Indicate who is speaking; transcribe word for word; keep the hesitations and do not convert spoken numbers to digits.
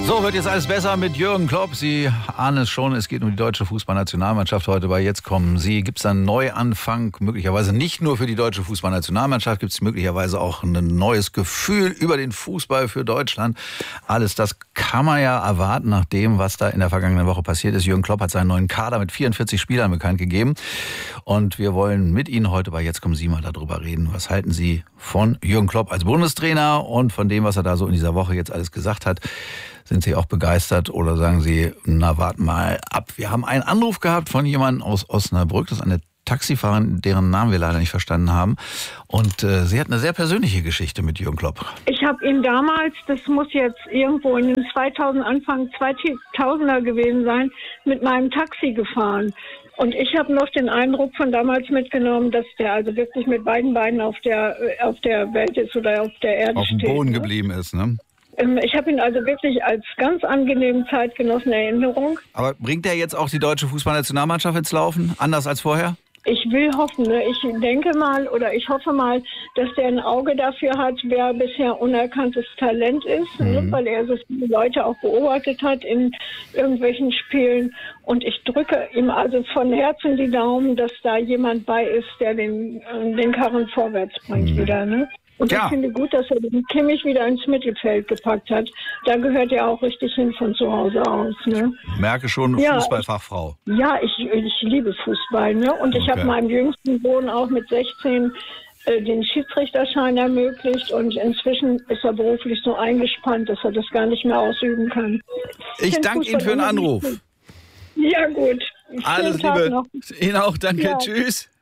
Speaker 1: So, wird jetzt alles besser mit Jürgen Klopp. Sie ahnen es schon, es geht um die deutsche Fußballnationalmannschaft heute bei Jetzt kommen Sie. Gibt es einen Neuanfang, möglicherweise nicht nur für die deutsche Fußballnationalmannschaft, gibt es möglicherweise auch ein neues Gefühl über den Fußball für Deutschland. Alles das kann man ja erwarten nach dem, was da in der vergangenen Woche passiert ist. Jürgen Klopp hat seinen neuen Kader mit vierundvierzig Spielern bekannt gegeben. Und wir wollen mit Ihnen heute bei Jetzt kommen Sie mal darüber reden. Was halten Sie von Jürgen Klopp als Bundestrainer und von dem, was er da so in dieser Woche jetzt alles gesagt hat? Sind Sie auch begeistert oder sagen Sie, na, warten mal ab. Wir haben einen Anruf gehabt von jemandem aus Osnabrück. Das ist eine Taxifahrerin, deren Namen wir leider nicht verstanden haben. Und äh, sie hat eine sehr persönliche Geschichte mit Jürgen Klopp.
Speaker 2: Ich habe ihn damals, das muss jetzt irgendwo in den zweitausend, Anfang zweitausender gewesen sein, mit meinem Taxi gefahren. Und ich habe noch den Eindruck von damals mitgenommen, dass der also wirklich mit beiden Beinen auf der, auf der Welt ist oder auf der Erde
Speaker 1: auf
Speaker 2: steht.
Speaker 1: Auf dem Boden
Speaker 2: ne?
Speaker 1: geblieben ist, ne?
Speaker 2: Ich habe ihn also wirklich als ganz angenehmen Zeitgenossen in Erinnerung.
Speaker 1: Aber bringt er jetzt auch die deutsche Fußballnationalmannschaft ins Laufen, anders als vorher?
Speaker 2: Ich will hoffen, ne? Ich denke mal oder ich hoffe mal, dass der ein Auge dafür hat, wer bisher unerkanntes Talent ist, mhm. ne? Weil er so viele Leute auch beobachtet hat in irgendwelchen Spielen. Und ich drücke ihm also von Herzen die Daumen, dass da jemand bei ist, der den, den Karren vorwärts bringt mhm. wieder, ne? Und ja. Ich finde gut, dass er den Kimmich wieder ins Mittelfeld gepackt hat. Da gehört er auch richtig hin von zu Hause aus. Ne?
Speaker 1: Ich merke schon, ja, Fußballfachfrau.
Speaker 2: Ich, ja, ich, ich liebe Fußball. Ne? Und ich okay. habe meinem jüngsten Sohn auch mit sechzehn äh, den Schiedsrichterschein ermöglicht. Und inzwischen ist er beruflich so eingespannt, dass er das gar nicht mehr ausüben kann.
Speaker 1: Ich, ich danke Ihnen für den Anruf.
Speaker 2: Ja, gut.
Speaker 1: Alles Liebe. Ihnen auch, danke. Ja. Tschüss.